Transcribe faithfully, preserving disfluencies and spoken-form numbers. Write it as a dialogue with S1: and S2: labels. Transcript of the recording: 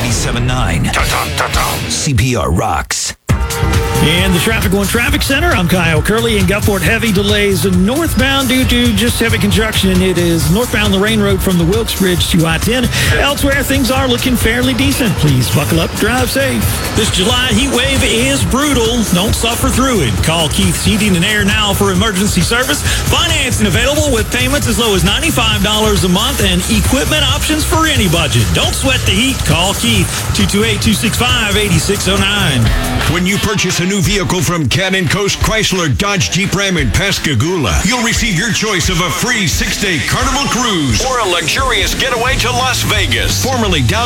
S1: ninety-seven point nine. C P R rocks.
S2: In the Traffic One Traffic Center, I'm Kyle Curley. In Gulfport, heavy delays northbound due to just heavy conjunction. It is northbound Lorraine Road from the Wilkes Bridge to I ten. Elsewhere, things are looking fairly decent. Please buckle up, drive safe. This July heat wave is brutal. Don't suffer through it. Call Keith's Heating and Air now for emergency service. Financing available with payments as low as ninety-five dollars a month and equipment options for any budget. Don't sweat the heat. Call Keith, two two eight, two six five, eight six zero nine.
S3: When you purchase a new vehicle from Cannon Coast Chrysler Dodge Jeep Ram in Pascagoula, you'll receive your choice of a free six-day Carnival cruise or a luxurious getaway to Las Vegas, formerly down